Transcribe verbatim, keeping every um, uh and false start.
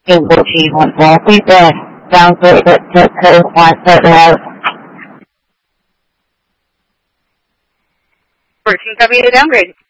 It will achieve one small feedback. Downgrade it to code one seven zero. fourteen copy the downgrade.